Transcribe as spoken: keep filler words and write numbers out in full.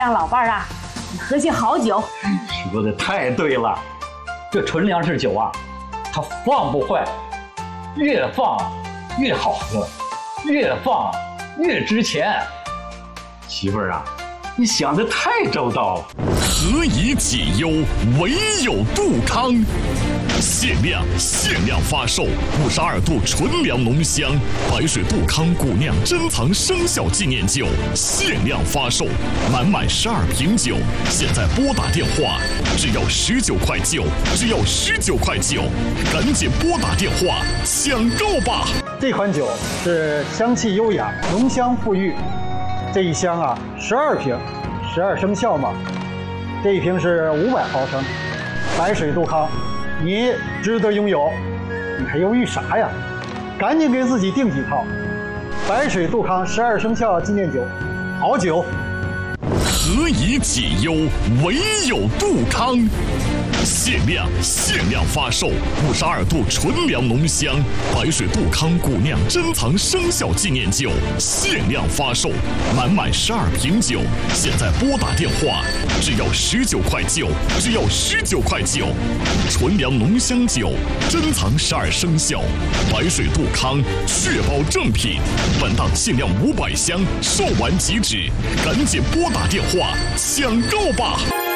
让老伴儿啊喝些好酒。 说的太对了，这纯粮食酒啊，它放不坏，越放越好喝，越放越值钱。媳妇儿啊，你想的太周到了。 何以解忧，唯有杜康。限量限量发售五十二度纯粮浓香白水杜康古酿珍藏生肖纪念酒，限量发售，满满十二瓶酒，现在拨打电话，只要十九块九，只要十九块九，赶紧拨打电话抢购吧！ 这款酒是香气优雅，浓香馥郁。这一箱啊，十二瓶，十二生肖嘛。这一瓶是五百毫升，白水杜康。你值得拥有，你还犹豫啥呀？赶紧给自己订几套白水杜康十二生肖纪念酒，好酒。 何以解忧，唯有杜康。限量限量发售五十二度纯粮浓香白水杜康古酿珍藏生肖纪念酒，限量发售，满满十二瓶酒，现在拨打电话，只要十九块九，只要十九块九。纯粮浓香酒，珍藏十二生肖，白水杜康，确保正品。本档限量五百箱，售完即止，赶紧拨打电话抢购吧！